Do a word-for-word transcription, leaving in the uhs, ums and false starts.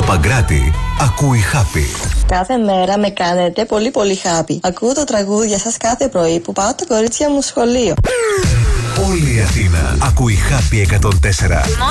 Παγκράτη ακούει Happy. Κάθε μέρα με κάνετε πολύ πολύ happy. Ακούω το τραγούδια σας κάθε πρωί που πάω τα κορίτσια μου σχολείο. Όλη η Αθήνα ακούει Happy εκατόν τέσσερα.